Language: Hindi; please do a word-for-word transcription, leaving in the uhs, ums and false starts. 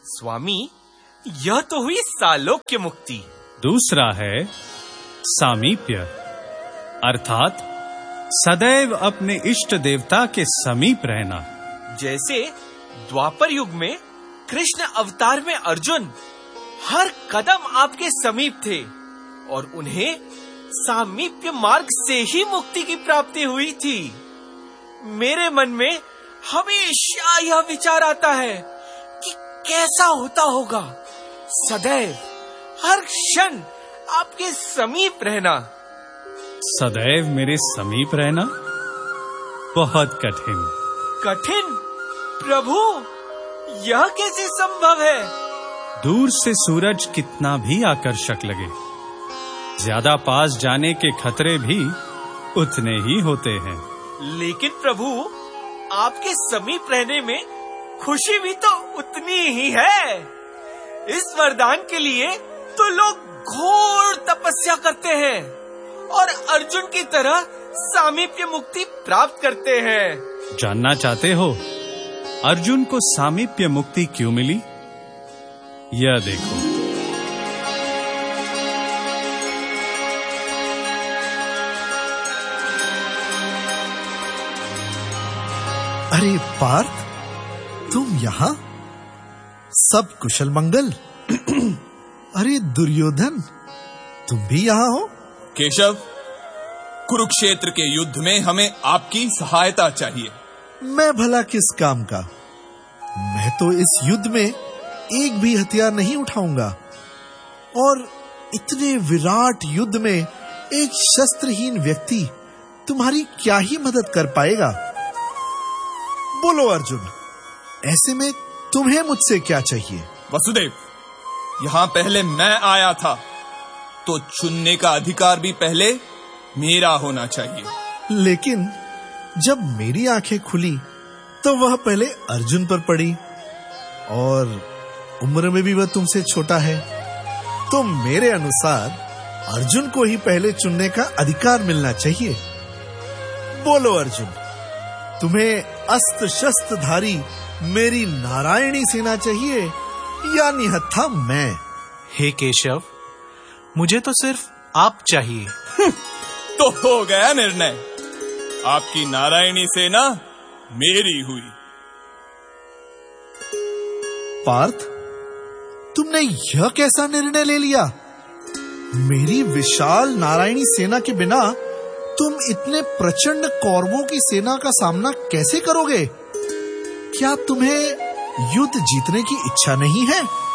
स्वामी, यह तो हुई सालोक्य मुक्ति। दूसरा है सामीप्य, अर्थात सदैव अपने इष्ट देवता के समीप रहना। जैसे द्वापर युग में कृष्ण अवतार में अर्जुन हर कदम आपके समीप थे और उन्हें सामीप्य मार्ग से ही मुक्ति की प्राप्ति हुई थी। मेरे मन में हमेशा यह विचार आता है कि कैसा होता होगा सदैव हर क्षण आपके समीप रहना। सदैव मेरे समीप रहना बहुत कठिन। कठिन? प्रभु, यह कैसे संभव है? दूर से सूरज कितना भी आकर्षक लगे, ज्यादा पास जाने के खतरे भी उतने ही होते हैं। लेकिन प्रभु, आपके समीप रहने में खुशी भी तो उतनी ही है। इस वरदान के लिए तो लोग घोर तपस्या करते हैं और अर्जुन की तरह सामीप्य मुक्ति प्राप्त करते हैं। जानना चाहते हो अर्जुन को सामीप्य मुक्ति क्यों मिली? यह देखो। अरे पार्थ, तुम यहाँ? सब कुशल मंगल? अरे दुर्योधन, तुम भी यहाँ हो? केशव, कुरुक्षेत्र के युद्ध में हमें आपकी सहायता चाहिए। मैं भला किस काम का? मैं तो इस युद्ध में एक भी हथियार नहीं उठाऊंगा, और इतने विराट युद्ध में एक शस्त्रहीन व्यक्ति तुम्हारी क्या ही मदद कर पाएगा? बोलो अर्जुन, ऐसे में तुम्हें मुझसे क्या चाहिए? वसुदेव, यहाँ पहले मैं आया था, तो चुनने का अधिकार भी पहले मेरा होना चाहिए। लेकिन जब मेरी आंखें खुली तो वह पहले अर्जुन पर पड़ी, और उम्र में भी वह तुमसे छोटा है, तो मेरे अनुसार अर्जुन को ही पहले चुनने का अधिकार मिलना चाहिए। बोलो अर्जुन, तुम्हें अस्त्र शस्त्रधारी मेरी नारायणी सेना चाहिए या निहत्था मैं? हे केशव, मुझे तो सिर्फ आप चाहिए। तो हो गया निर्णय, आपकी नारायणी सेना मेरी हुई। पार्थ, तुमने यह कैसा निर्णय ले लिया? मेरी विशाल नारायणी सेना के बिना तुम इतने प्रचंड कौरवों की सेना का सामना कैसे करोगे? क्या तुम्हें युद्ध जीतने की इच्छा नहीं है?